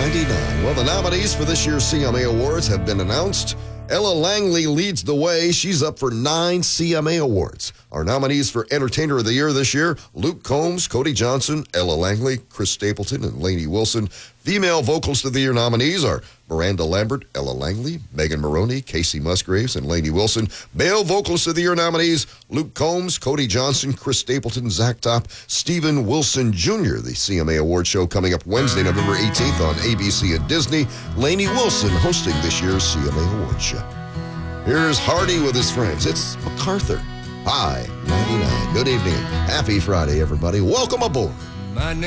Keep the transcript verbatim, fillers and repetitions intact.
ninety-nine. Well, the nominees for this year's C M A Awards have been announced. Ella Langley leads the way. She's up for nine C M A Awards. Our nominees for Entertainer of the Year this year, Luke Combs, Cody Johnson, Ella Langley, Chris Stapleton, and Lainey Wilson. Female Vocalist of the Year nominees are Miranda Lambert, Ella Langley, Megan Maroney, Casey Musgraves, and Lainey Wilson. Male Vocalist of the Year nominees, Luke Combs, Cody Johnson, Chris Stapleton, Zach Top, Stephen Wilson Junior The C M A Award show coming up Wednesday, November eighteenth on A B C and Disney. Lainey Wilson hosting this year's C M A Award show. Here's Hardy with his friends. It's MacArthur. Hi, ninety-nine. Good evening. Happy Friday, everybody. Welcome aboard. My